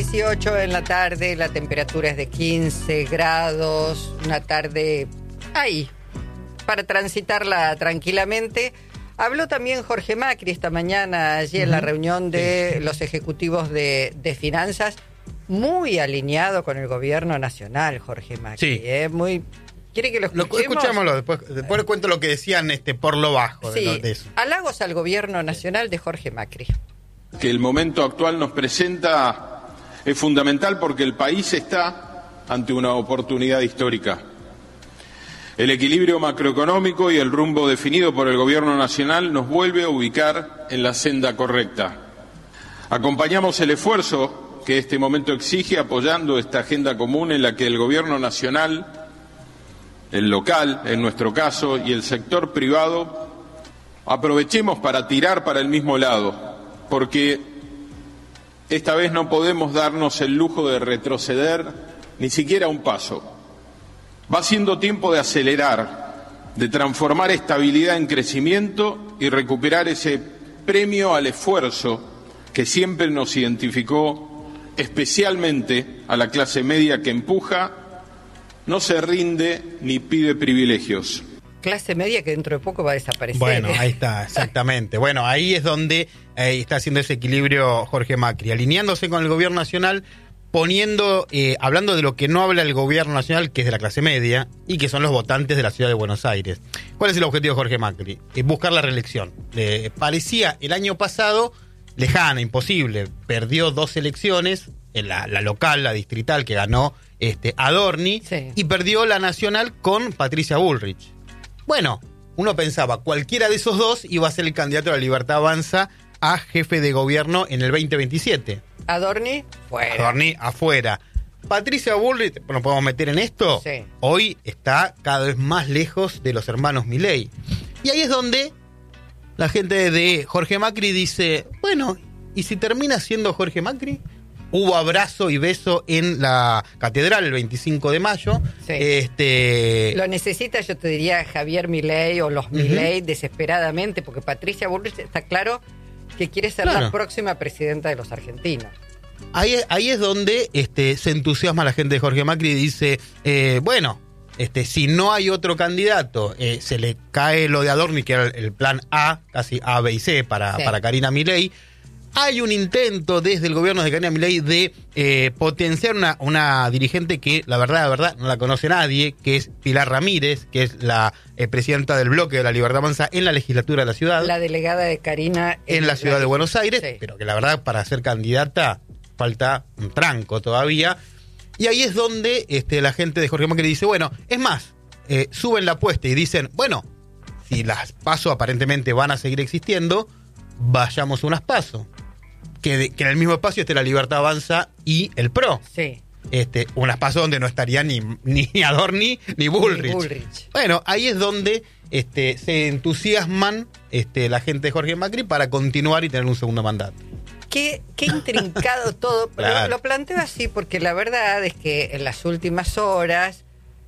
18 en la tarde, la temperatura es de 15 grados, una tarde ahí, para transitarla tranquilamente. Habló también Jorge Macri esta mañana, allí en la reunión de los ejecutivos de finanzas, muy alineado con el gobierno nacional, Jorge Macri. Sí. Muy... ¿Quiere que lo escuchemos? Escuchémoslo, después les cuento lo que decían por lo bajo Sí, de eso. halagos al gobierno nacional de Jorge Macri. Que el momento actual nos presenta es fundamental porque el país está ante una oportunidad histórica. El equilibrio macroeconómico y el rumbo definido por el Gobierno Nacional nos vuelve a ubicar en la senda correcta. Acompañamos el esfuerzo que este momento exige apoyando esta agenda común en la que el Gobierno Nacional, el local, en nuestro caso, y el sector privado, aprovechemos para tirar para el mismo lado, porque esta vez no podemos darnos el lujo de retroceder ni siquiera un paso. Va siendo tiempo de acelerar, de transformar estabilidad en crecimiento y recuperar ese premio al esfuerzo que siempre nos identificó, especialmente a la clase media que empuja, no se rinde ni pide privilegios. Clase media que dentro de poco va a desaparecer. Bueno, ahí está, exactamente. Bueno, ahí es donde está haciendo ese equilibrio Jorge Macri, alineándose con el gobierno nacional, hablando de lo que no habla el gobierno nacional, que es de la clase media, y que son los votantes de la ciudad de Buenos Aires. ¿Cuál es el objetivo de Jorge Macri? Buscar la reelección. Parecía el año pasado lejana, imposible. Perdió 2 elecciones, en la local, la distrital, que ganó Adorni, sí, y perdió la nacional con Patricia Bullrich. Bueno, uno pensaba, cualquiera de esos dos iba a ser el candidato de la Libertad Avanza a jefe de gobierno en el 2027. Adorni, fuera. Adorni, afuera. Patricia Bullrich, ¿nos podemos meter en esto? Sí. Hoy está cada vez más lejos de los hermanos Milei. Y ahí es donde la gente de Jorge Macri dice, bueno, ¿y si termina siendo Jorge Macri? Hubo abrazo y beso en la catedral el 25 de mayo. Sí. Lo necesita, yo te diría, Javier Milei o los Milei desesperadamente, porque Patricia Bullrich está claro que quiere ser la próxima presidenta de los argentinos. Ahí es donde se entusiasma la gente de Jorge Macri y dice, si no hay otro candidato, se le cae lo de Adorni, que era el plan A, casi A, B y C para Karina Milei. Hay un intento desde el gobierno de Karina Milei de potenciar una dirigente que la verdad no la conoce nadie, que es Pilar Ramírez, que es la presidenta del bloque de la Libertad Avanza en la legislatura de la ciudad. La delegada de Karina en la ciudad de Buenos Aires, sí, pero que la verdad para ser candidata falta un tranco todavía. Y ahí es donde la gente de Jorge Macri dice, bueno, es más, suben la apuesta y dicen, bueno, si las PASO aparentemente van a seguir existiendo, vayamos a unas PASO. Que en el mismo espacio esté la Libertad Avanza y el PRO. Sí. Unas PASO donde no estaría ni Adorni ni Bullrich. Bueno, ahí es donde se entusiasman la gente de Jorge Macri para continuar y tener un segundo mandato. Qué intrincado todo. Claro. Lo planteo así porque la verdad es que en las últimas horas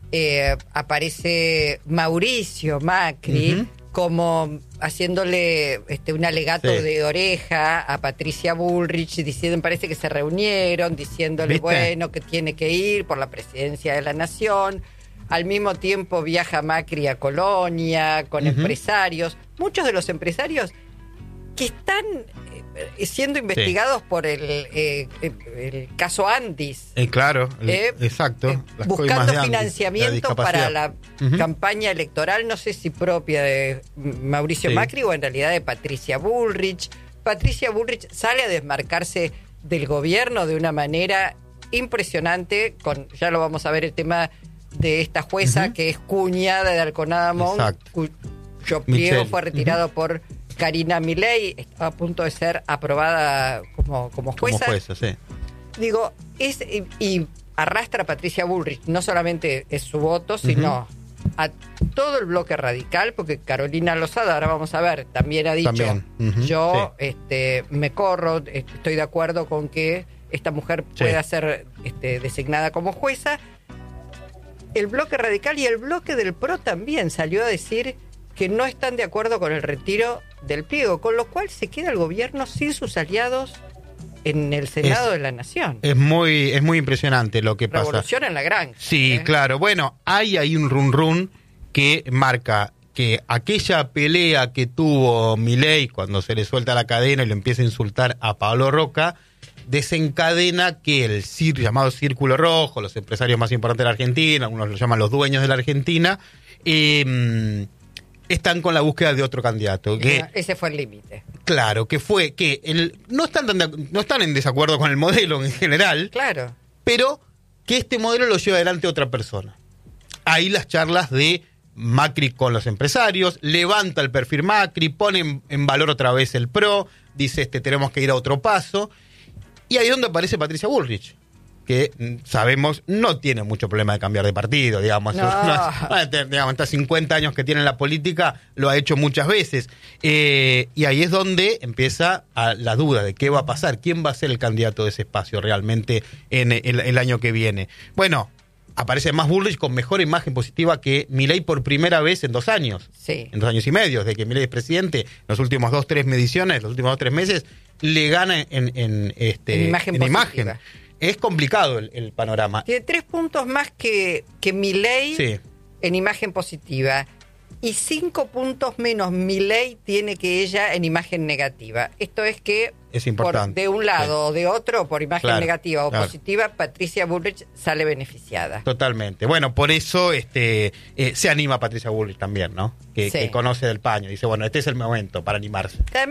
aparece Mauricio Macri como haciéndole un alegato de oreja a Patricia Bullrich, diciendo, parece que se reunieron, diciéndole, bueno, que tiene que ir por la presidencia de la nación. Al mismo tiempo viaja Macri a Colonia con empresarios, muchos de los empresarios que están siendo investigados por el caso Andis. Claro, exacto. Buscando financiamiento para la campaña electoral, no sé si propia de Mauricio Macri o en realidad de Patricia Bullrich. Patricia Bullrich sale a desmarcarse del gobierno de una manera impresionante, ya lo vamos a ver, el tema de esta jueza que es cuñada de Alconada Montt, cuyo pliego fue retirado por Karina Milei, está a punto de ser aprobada como jueza. Como jueza, sí. Digo, y arrastra a Patricia Bullrich, no solamente es su voto, sino a todo el bloque radical, porque Carolina Lozada, ahora vamos a ver, también ha dicho, yo me corro, estoy de acuerdo con que esta mujer pueda ser designada como jueza. El bloque radical y el bloque del PRO también salió a decir que no están de acuerdo con el retiro del pliego, con lo cual se queda el gobierno sin sus aliados en el Senado de la Nación. Es muy impresionante lo que pasa. Revolución en la granja. Sí, claro. Bueno, hay ahí un run que marca que aquella pelea que tuvo Milei cuando se le suelta la cadena y le empieza a insultar a Pablo Roca, desencadena que el llamado Círculo Rojo, los empresarios más importantes de la Argentina, algunos lo llaman los dueños de la Argentina, están con la búsqueda de otro candidato. Ese fue el límite. Claro, que fue que no están en desacuerdo con el modelo en general, claro, pero que este modelo lo lleva adelante otra persona. Ahí las charlas de Macri con los empresarios, levanta el perfil Macri, pone en valor otra vez el PRO, dice tenemos que ir a otro paso, y ahí es donde aparece Patricia Bullrich, que sabemos no tiene mucho problema de cambiar de partido, digamos, hasta 50 años que tiene en la política, lo ha hecho muchas veces, y ahí es donde empieza la duda de qué va a pasar, quién va a ser el candidato de ese espacio realmente en el año que viene. Bueno, aparece más Bullrich con mejor imagen positiva que Milei por primera vez en 2 años. Sí. En 2 años y medio, desde que Milei es presidente, los últimos 2-3 mediciones, los últimos 2-3 meses, le gana en imagen. Es complicado el panorama. Tiene 3 puntos más que Milei, sí, en imagen positiva. Y 5 puntos menos Milei tiene que ella en imagen negativa. Esto es que es importante. De un lado o de otro, por imagen negativa o claro, positiva, Patricia Bullrich sale beneficiada. Totalmente. Bueno, por eso se anima Patricia Bullrich también, ¿no? Que conoce del paño. Dice, bueno, este es el momento para animarse.